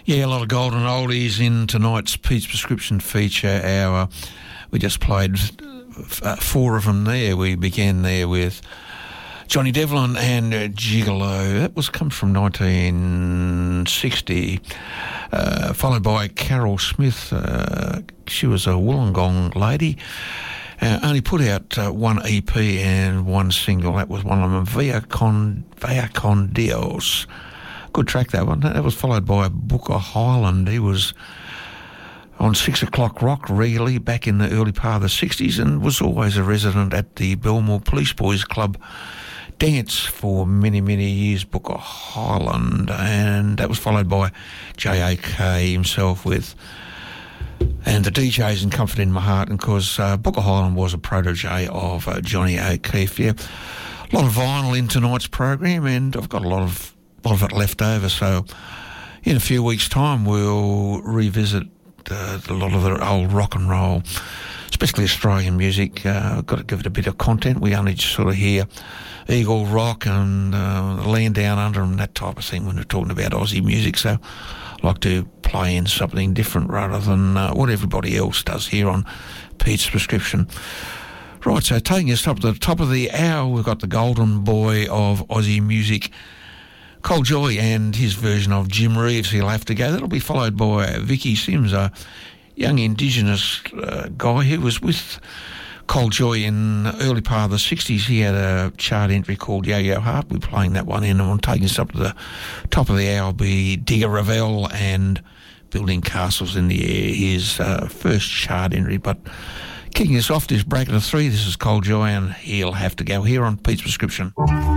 Yeah, a lot of golden oldies in tonight's Pete's Prescription feature hour. We just played four of them there. We began there with Johnny Devlin and Gigolo. That was come from 1960, followed by Carol Smith. She was a Wollongong lady. Only put out one EP and one single. That was one of them, Via Con Dios. Good track, that one. That was followed by Booker Highland. He was on 6 o'clock rock regularly back in the early part of the 60s and was always a resident at the Belmore Police Boys Club dance for many, many years, Booker Highland. And that was followed by J.A.K. himself with And the DJs in Comfort in My Heart. And of course, Booker Highland was a protege of Johnny O'Keefe. Yeah. A lot of vinyl in tonight's program, and I've got a lot of it left over, so in a few weeks' time we'll revisit a lot of the old rock and roll, especially Australian music. I've got to give it a bit of content. We only just sort of hear Eagle Rock and Land Down Under and that type of thing when we're talking about Aussie music, so I like to play in something different rather than what everybody else does here on Pete's Prescription. Right, so taking us up to the top of the hour, we've got the golden boy of Aussie music, Col Joy, and his version of Jim Reeves, He'll Have to Go. That'll be followed by Vicky Sims, a young Indigenous guy who was with Col Joy in the early part of the 60s. He had a chart entry called Yo-Yo Heart. We're playing that one in, and I'm taking us up to the top of the hour will be Digger Revell and Building Castles in the Air, his first chart entry. But kicking us off this bracket of three, this is Col Joy and He'll Have to Go here on Pete's Prescription.